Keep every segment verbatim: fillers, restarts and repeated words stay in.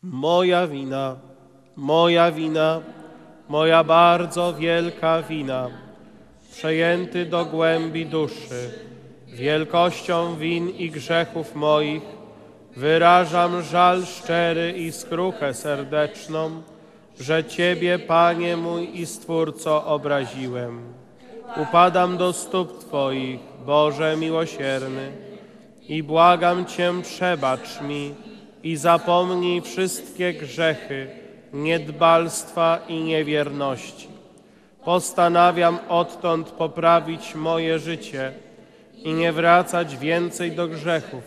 Moja wina, moja wina, moja bardzo wielka wina. Przejęty do głębi duszy, wielkością win i grzechów moich, wyrażam żal szczery i skruchę serdeczną, że Ciebie, Panie mój i Stwórco, obraziłem. Upadam do stóp Twoich, Boże miłosierny, i błagam Cię, przebacz mi i zapomnij wszystkie grzechy, niedbalstwa i niewierności. Postanawiam odtąd poprawić moje życie i nie wracać więcej do grzechów.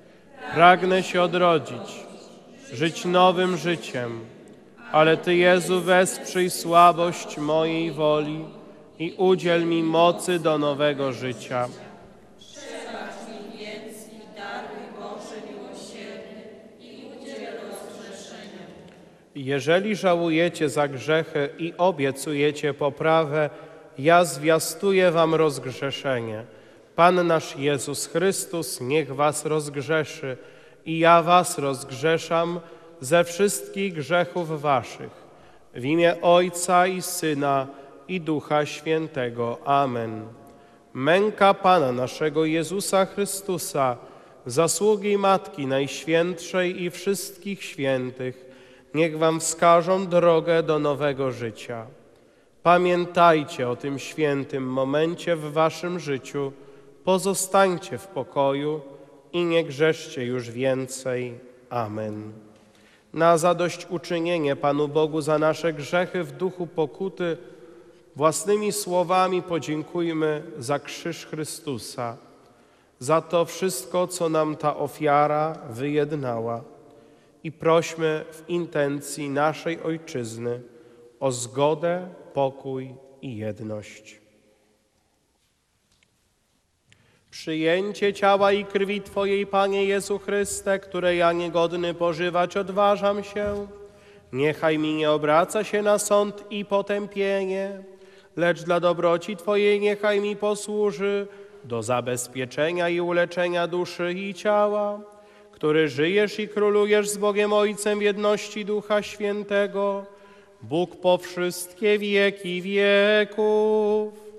Pragnę się odrodzić, żyć nowym życiem, ale Ty, Jezu, wesprzyj słabość mojej woli i udziel mi mocy do nowego życia. Przebacz mi więc i daruj, Boże miłosierny, i udziel rozgrzeszenia. Jeżeli żałujecie za grzechy i obiecujecie poprawę, ja zwiastuję wam rozgrzeszenie. Pan nasz Jezus Chrystus niech was rozgrzeszy i ja was rozgrzeszam ze wszystkich grzechów waszych. W imię Ojca i Syna i Ducha Świętego. Amen. Męka Pana naszego Jezusa Chrystusa, zasługi Matki Najświętszej i wszystkich świętych, niech wam wskażą drogę do nowego życia. Pamiętajcie o tym świętym momencie w waszym życiu, pozostańcie w pokoju i nie grzeszcie już więcej. Amen. Na zadośćuczynienie Panu Bogu za nasze grzechy w duchu pokuty, własnymi słowami podziękujmy za krzyż Chrystusa, za to wszystko, co nam ta ofiara wyjednała. I prośmy w intencji naszej Ojczyzny o zgodę, pokój i jedność. Przyjęcie ciała i krwi Twojej, Panie Jezu Chryste, które ja niegodny pożywać odważam się, niechaj mi nie obraca się na sąd i potępienie, lecz dla dobroci Twojej niechaj mi posłuży do zabezpieczenia i uleczenia duszy i ciała, który żyjesz i królujesz z Bogiem Ojcem w jedności Ducha Świętego, Bóg po wszystkie wieki wieków.